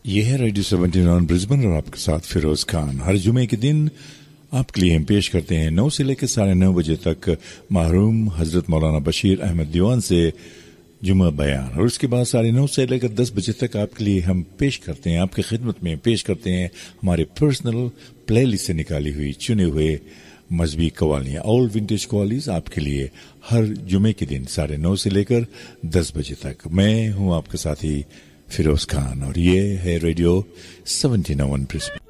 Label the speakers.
Speaker 1: ये है radio 79 Brisbane और आपके साथ फिरोज खान। हर जुमे के दिन आपके लिए हम पेश करते हैं 9 से लेकर 9:30 बजे तक मरहूम हजरत मौलाना बशीर अहमद दीवान से जुमा बयान, और उसके बाद 9:30 से लेकर 10 बजे तक आपके लिए हम पेश करते हैं, आपकी खिदमत में पेश करते हैं हमारे पर्सनल प्लेलिस्ट से निकाली हुई चुने हुए मजहबी कवालियां, ऑल विंटेज कवालीज आपके लिए हर जुमे के दिन 9:30 से लेकर 10 बजे तक। मैं हूं आपके साथी फिरोज खान और ये है रेडियो 79 ब्रिस्बेन।